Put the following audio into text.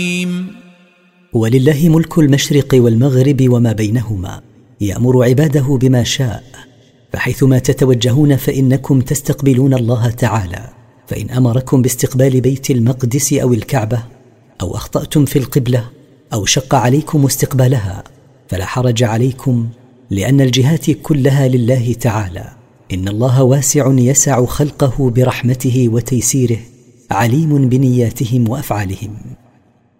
ولله ملك المشرق والمغرب وما بينهما، يأمر عباده بما شاء، فحيثما تتوجهون فإنكم تستقبلون الله تعالى. فإن أمركم باستقبال بيت المقدس أو الكعبة، أو أخطأتم في القبلة، أو شق عليكم استقبالها، فلا حرج عليكم، لأن الجهات كلها لله تعالى. إن الله واسع يسع خلقه برحمته وتيسيره، عليم بنياتهم وأفعالهم.